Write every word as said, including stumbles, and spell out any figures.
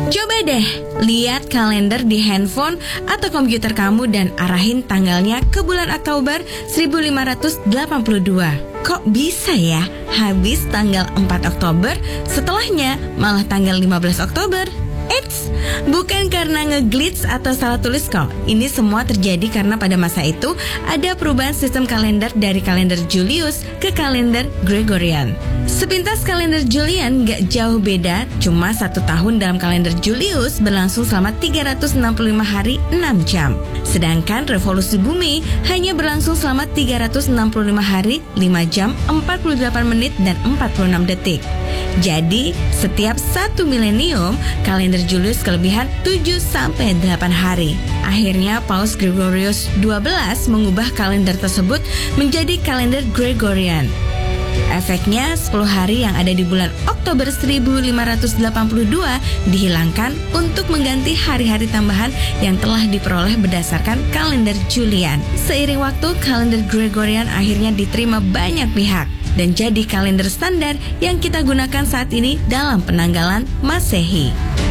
Coba deh, lihat kalender di handphone atau komputer kamu dan arahin tanggalnya ke bulan Oktober seribu lima ratus delapan puluh dua. Kok bisa ya habis tanggal empat Oktober, setelahnya malah tanggal lima belas Oktober? Eits, bukan karena ngeglitch atau salah tulis kok. Ini semua terjadi karena pada masa itu ada perubahan sistem kalender dari kalender Julius ke kalender Gregorian. Sepintas kalender Julian gak jauh beda, cuma satu tahun dalam kalender Julius berlangsung selama tiga ratus enam puluh lima hari enam jam. Sedangkan revolusi bumi hanya berlangsung selama tiga ratus enam puluh lima hari lima jam empat puluh delapan menit dan empat puluh enam detik. Jadi, setiap satu milenium, kalender Julius kelebihan tujuh sampai delapan hari. Akhirnya, Paus Gregorius kedua belas mengubah kalender tersebut menjadi kalender Gregorian. Efeknya, sepuluh hari yang ada di bulan Oktober seribu lima ratus delapan puluh dua dihilangkan untuk mengganti hari-hari tambahan yang telah diperoleh berdasarkan kalender Julian. Seiring waktu, kalender Gregorian akhirnya diterima banyak pihak dan jadi kalender standar yang kita gunakan saat ini dalam penanggalan Masehi.